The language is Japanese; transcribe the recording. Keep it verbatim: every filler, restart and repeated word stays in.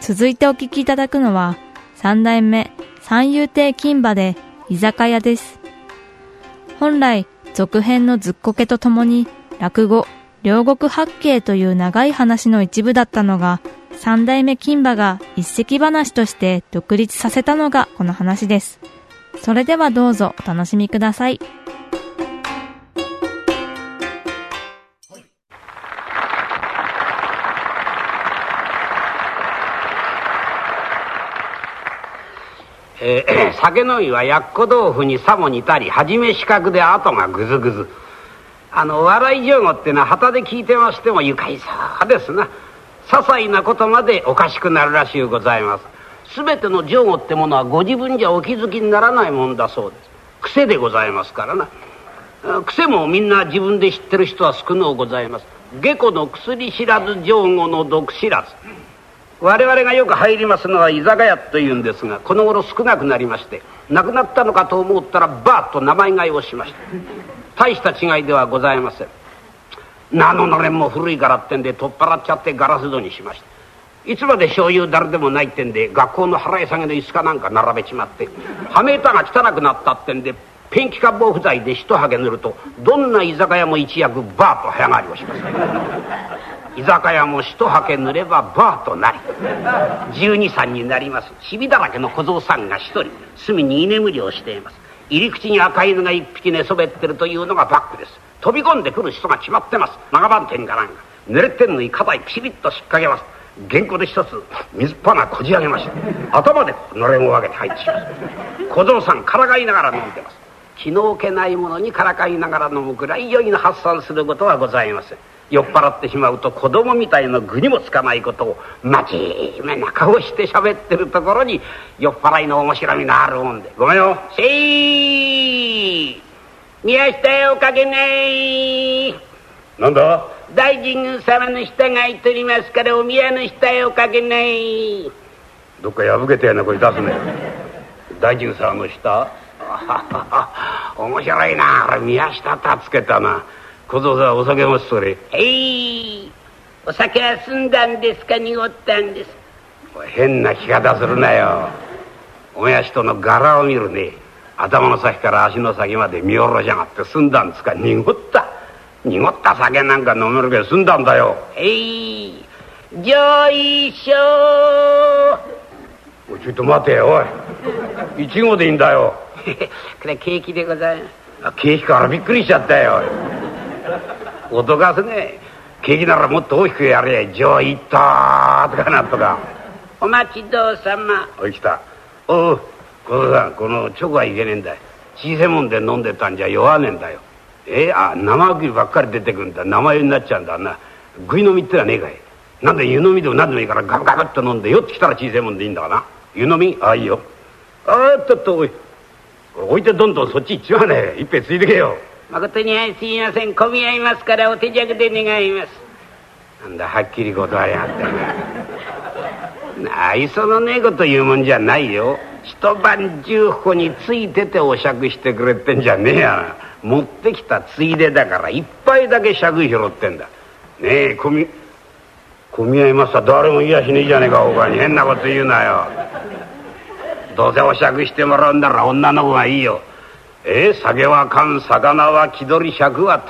続いてお聞きいただくのは三代目三遊亭金馬で居酒屋です。本来続編のずっこけとともに落語両国八景という長い話の一部だったのが、三代目金馬が一席話として独立させたのがこの話です。それではどうぞお楽しみください。 えー、酒飲みはやっこ豆腐にさも似たり、はじめ四角で後がぐずぐず。あの笑い上語ってのは旗で聞いてましても愉快そうですな。些細なことまでおかしくなるらしゅうございます。すべての上語ってものはご自分じゃお気づきにならないもんだそうです。癖でございますからな。癖もみんな自分で知ってる人は少のうございます。下戸の薬知らず上語の毒知らず。我々がよく入りますのは居酒屋というんですが、この頃少なくなりまして、なくなったのかと思ったらバーッと名前替えをしました。大した違いではございません。名ののれんも古いからってんで取っ払っちゃってガラス戸にしました。いつまで醤油だるでもないってんで学校の払い下げの椅子かなんか並べちまって、はめ板が汚くなったってんでペンキか防腐剤で一はげ塗ると、どんな居酒屋も一躍バーッと早変わりをします。居酒屋も一はけ塗ればバーとなり、じゅうに、さんになります。ひびだらけの小僧さんが一人隅に居眠りをしています。入り口に赤犬が一匹寝そべってるというのがバックです。飛び込んでくる人が決まってます。長番店かなんか濡れてんのに肩にピリッと引っ掛けます。原稿で一つ水っ鼻こじ上げました。頭でのれんを上げて入ってきます。小僧さんからかいながら飲んでます。気の置けないものにからかいながら飲むくらい酔いの発散することはございません。酔っ払ってしまうと子供みたいな具にもつかないことを真面目な顔して喋ってるところに酔っ払いの面白みのあるもんで、ごめんよせい宮下へおかけねー。なんだ。大神宮様の下がいとりますからお宮の下へおかけねー。どっか破けたような声出すね。大神宮様の下面白いな。あれ宮下たつけたな。小僧さんお酒もしそれ。へい、お酒は済んだんですか濁ったんです。変な聞き方するなよ。おや人の柄を見るね。頭の先から足の先まで見下ろしやがって済んだんですか濁った。濁った酒なんか飲めるけど済んだんだよ。へい、上位賞。おいちょっと待てよおい。いち号でいいんだよ。これケーキでございます。あ、ケーキからびっくりしちゃったよ。脅かすね。ケーキならもっと大きくやれ。上位ととかなんとか。お待ちどうさま。おい来た。おう小僧さん、このチョコはいけねえんだよ。小さいもんで飲んでたんじゃ酔わねえんだよ。えー、あ生食いばっかり出てくるんだ。生湯になっちゃうんだな。食い飲みってのはねえかい。なんで湯飲みでも何でもいいからガブガブっと飲んで酔ってきたら小さいもんでいいんだかな。湯飲みああいいよ。あっとっとおい置いてどんどんそっち行っちまうね。一杯ついてけよ。誠にすいません、混み合いますからお手酌で願います。なんだはっきり断りやがってな。愛想のねえこと言うもんじゃないよ。一晩中ここについててお酌してくれってんじゃねえやな。持ってきたついでだから一杯だけ酌拾ってんだ。ねえ混み混み合いますさ。誰もいやしねえじゃねえか。他に変なこと言うなよ。どうせお酌してもらうんなら女の子がいいよ。えー、酒は缶、魚は気取り、酌は